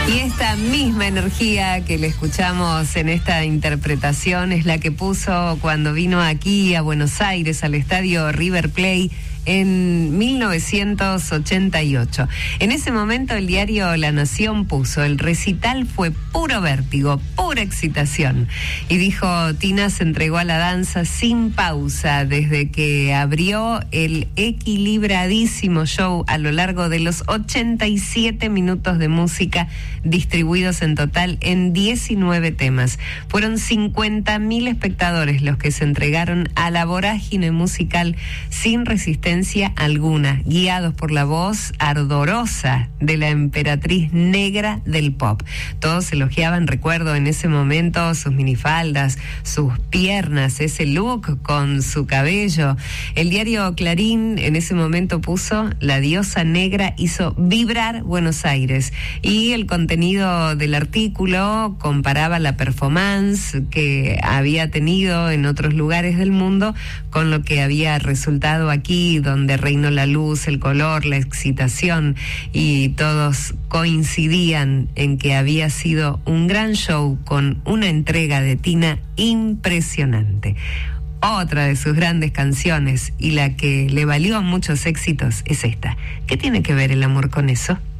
Y esta misma energía que le escuchamos en esta interpretación es la que puso cuando vino aquí a Buenos Aires, al estadio River Plate, en 1988. En ese momento el diario La Nación puso: el recital fue puro vértigo, pura excitación. Y dijo: Tina se entregó a la danza sin pausa desde que abrió el equilibradísimo show a lo largo de los 87 minutos de música distribuidos en total en 19 temas. Fueron 50.000 espectadores los que se entregaron a la vorágine musical sin resistencia alguna, guiados por la voz ardorosa de la emperatriz negra del pop. Todos elogiaban, recuerdo en ese momento, sus minifaldas, sus piernas, ese look con su cabello. El diario Clarín en ese momento puso: la diosa negra hizo vibrar Buenos Aires. Y el contenido del artículo comparaba la performance que había tenido en otros lugares del mundo con lo que había resultado aquí, donde reinó la luz, el color, la excitación, y todos coincidían en que había sido un gran show con una entrega de Tina impresionante. Otra de sus grandes canciones, y la que le valió muchos éxitos, es esta. ¿Qué tiene que ver el amor con eso?